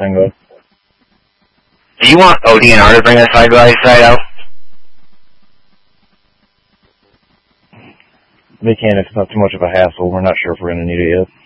thing goes. Do you want ODNR to bring that side-by-side out? They can if it's not too much of a hassle. We're not sure if we're going to need it yet.